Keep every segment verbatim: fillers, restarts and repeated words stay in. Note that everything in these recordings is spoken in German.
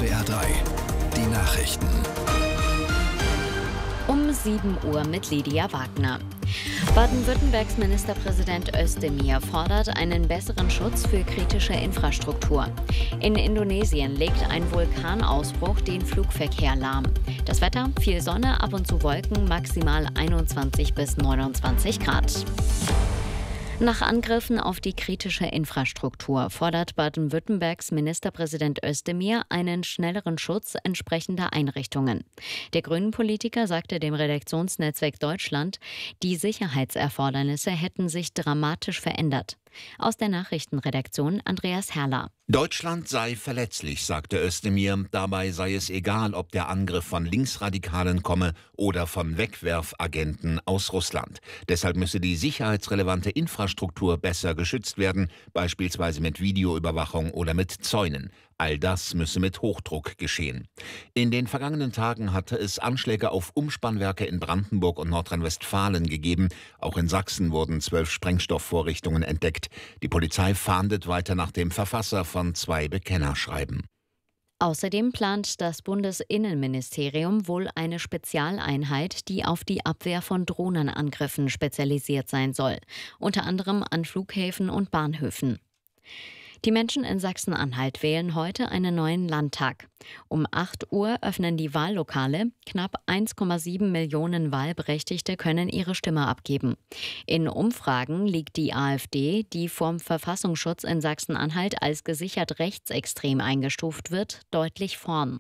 W R drei, die Nachrichten. Um sieben Uhr mit Lydia Wagner. Baden-Württembergs Ministerpräsident Özdemir fordert einen besseren Schutz für kritische Infrastruktur. In Indonesien legt ein Vulkanausbruch den Flugverkehr lahm. Das Wetter: viel Sonne, ab und zu Wolken, maximal einundzwanzig bis neunundzwanzig Grad. Nach Angriffen auf die kritische Infrastruktur fordert Baden-Württembergs Ministerpräsident Özdemir einen schnelleren Schutz entsprechender Einrichtungen. Der Grünen-Politiker sagte dem Redaktionsnetzwerk Deutschland, die Sicherheitserfordernisse hätten sich dramatisch verändert. Aus der Nachrichtenredaktion Andreas Herrler. Deutschland sei verletzlich, sagte Özdemir. Dabei sei es egal, ob der Angriff von Linksradikalen komme oder von Wegwerfagenten aus Russland. Deshalb müsse die sicherheitsrelevante Infrastruktur besser geschützt werden, beispielsweise mit Videoüberwachung oder mit Zäunen. All das müsse mit Hochdruck geschehen. In den vergangenen Tagen hatte es Anschläge auf Umspannwerke in Brandenburg und Nordrhein-Westfalen gegeben. Auch in Sachsen wurden zwölf Sprengstoffvorrichtungen entdeckt. Die Polizei fahndet weiter nach dem Verfasser von zwei Bekennerschreiben. Außerdem plant das Bundesinnenministerium wohl eine Spezialeinheit, die auf die Abwehr von Drohnenangriffen spezialisiert sein soll, unter anderem an Flughäfen und Bahnhöfen. Die Menschen in Sachsen-Anhalt wählen heute einen neuen Landtag. Um acht Uhr öffnen die Wahllokale. Knapp eins Komma sieben Millionen Wahlberechtigte können ihre Stimme abgeben. In Umfragen liegt die AfD, die vom Verfassungsschutz in Sachsen-Anhalt als gesichert rechtsextrem eingestuft wird, deutlich vorn.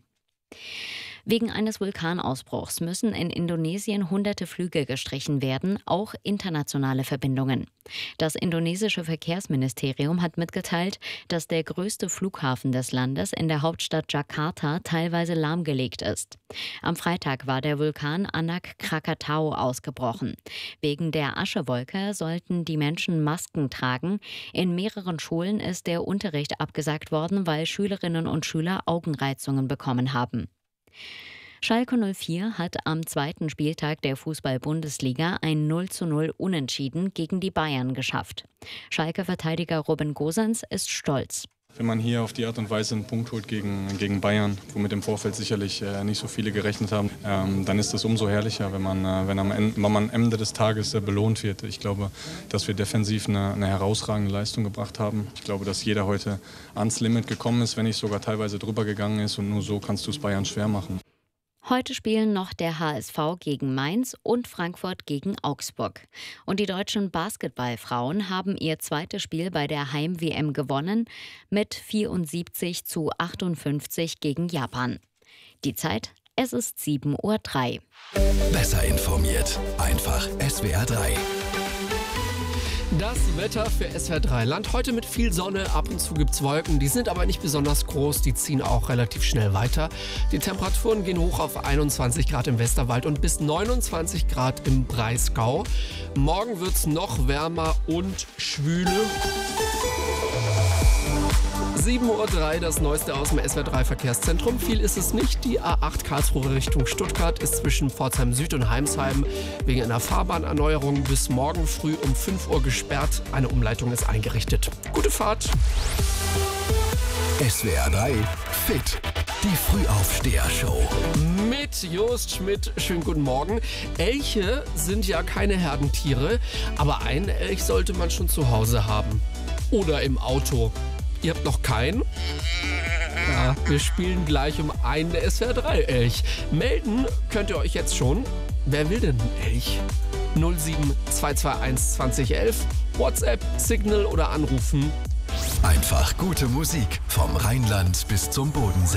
Wegen eines Vulkanausbruchs müssen in Indonesien hunderte Flüge gestrichen werden, auch internationale Verbindungen. Das indonesische Verkehrsministerium hat mitgeteilt, dass der größte Flughafen des Landes in der Hauptstadt Jakarta teilweise lahmgelegt ist. Am Freitag war der Vulkan Anak Krakatau ausgebrochen. Wegen der Aschewolke sollten die Menschen Masken tragen. In mehreren Schulen ist der Unterricht abgesagt worden, weil Schülerinnen und Schüler Augenreizungen bekommen haben. Schalke null vier hat am zweiten Spieltag der Fußball-Bundesliga ein null zu null Unentschieden gegen die Bayern geschafft. Schalke-Verteidiger Robin Gosens ist stolz. Wenn man hier auf die Art und Weise einen Punkt holt gegen, gegen Bayern, womit im Vorfeld sicherlich äh, nicht so viele gerechnet haben, ähm, dann ist das umso herrlicher, wenn man, äh, wenn am Ende, wenn man am Ende des Tages äh, belohnt wird. Ich glaube, dass wir defensiv eine, eine herausragende Leistung gebracht haben. Ich glaube, dass jeder heute ans Limit gekommen ist, wenn nicht sogar teilweise drüber gegangen ist, und nur so kannst du es Bayern schwer machen. Heute spielen noch der H S V gegen Mainz und Frankfurt gegen Augsburg. Und die deutschen Basketballfrauen haben ihr zweites Spiel bei der Heim-W M gewonnen mit vierundsiebzig zu achtundfünfzig gegen Japan. Die Zeit: es ist sieben Uhr drei. Besser informiert, einfach S W R drei. Das Wetter für S W R drei Land. Heute mit viel Sonne, ab und zu gibt's Wolken. Die sind aber nicht besonders groß, die ziehen auch relativ schnell weiter. Die Temperaturen gehen hoch auf einundzwanzig Grad im Westerwald und bis neunundzwanzig Grad im Breisgau. Morgen wird's noch wärmer und schwüle. sieben Uhr drei, das Neueste aus dem S W R drei Verkehrszentrum. Viel ist es nicht. Die A acht Karlsruhe Richtung Stuttgart ist zwischen Pforzheim Süd und Heimsheim wegen einer Fahrbahnerneuerung bis morgen früh um fünf Uhr gesperrt. Eine Umleitung ist eingerichtet. Gute Fahrt. S W R drei fit. Die Frühaufsteher-Show. Mit Jost Schmidt. Schönen guten Morgen. Elche sind ja keine Herdentiere, aber einen Elch sollte man schon zu Hause haben. Oder im Auto. Ihr habt noch keinen? Ja, wir spielen gleich um einen S W R drei Elch. Melden könnt ihr euch jetzt schon. Wer will denn einen Elch? null sieben zwei zwei eins zwanzig elf, WhatsApp, Signal oder anrufen. Einfach gute Musik vom Rheinland bis zum Bodensee.